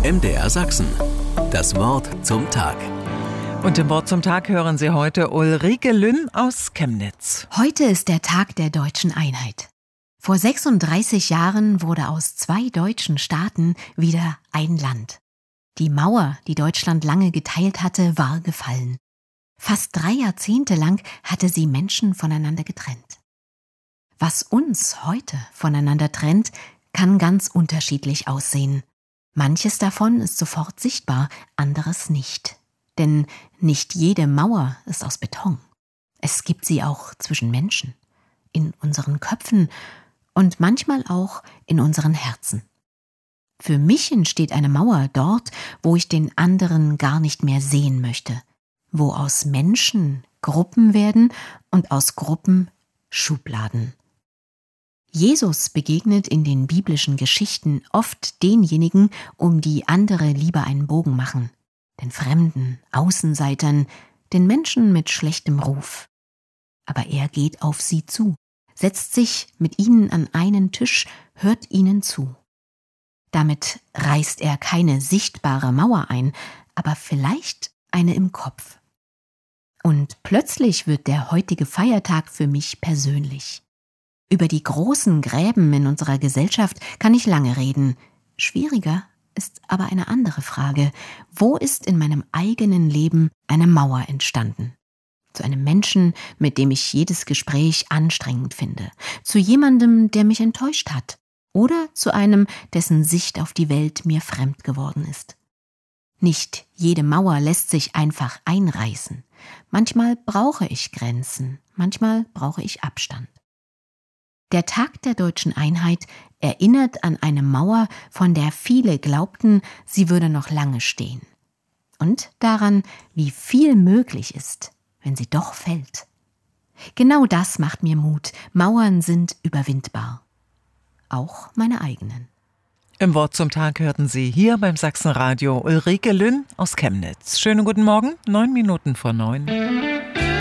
MDR Sachsen. Das Wort zum Tag. Und im Wort zum Tag hören Sie heute Ulrike Lünn aus Chemnitz. Heute ist der Tag der deutschen Einheit. Vor 36 Jahren wurde aus 2 deutschen Staaten wieder ein Land. Die Mauer, die Deutschland lange geteilt hatte, war gefallen. Fast 3 Jahrzehnte lang hatte sie Menschen voneinander getrennt. Was uns heute voneinander trennt, kann ganz unterschiedlich aussehen. Manches davon ist sofort sichtbar, anderes nicht. Denn nicht jede Mauer ist aus Beton. Es gibt sie auch zwischen Menschen, in unseren Köpfen und manchmal auch in unseren Herzen. Für mich entsteht eine Mauer dort, wo ich den anderen gar nicht mehr sehen möchte, wo aus Menschen Gruppen werden und aus Gruppen Schubladen. Jesus begegnet in den biblischen Geschichten oft denjenigen, um die andere lieber einen Bogen machen, den Fremden, Außenseitern, den Menschen mit schlechtem Ruf. Aber er geht auf sie zu, setzt sich mit ihnen an einen Tisch, hört ihnen zu. Damit reißt er keine sichtbare Mauer ein, aber vielleicht eine im Kopf. Und plötzlich wird der heutige Feiertag für mich persönlich. Über die großen Gräben in unserer Gesellschaft kann ich lange reden. Schwieriger ist aber eine andere Frage. Wo ist in meinem eigenen Leben eine Mauer entstanden? Zu einem Menschen, mit dem ich jedes Gespräch anstrengend finde. Zu jemandem, der mich enttäuscht hat. Oder zu einem, dessen Sicht auf die Welt mir fremd geworden ist. Nicht jede Mauer lässt sich einfach einreißen. Manchmal brauche ich Grenzen, manchmal brauche ich Abstand. Der Tag der deutschen Einheit erinnert an eine Mauer, von der viele glaubten, sie würde noch lange stehen. Und daran, wie viel möglich ist, wenn sie doch fällt. Genau das macht mir Mut. Mauern sind überwindbar. Auch meine eigenen. Im Wort zum Tag hörten Sie hier beim Sachsenradio Ulrike Lünn aus Chemnitz. Schönen guten Morgen, 9 Minuten vor 9.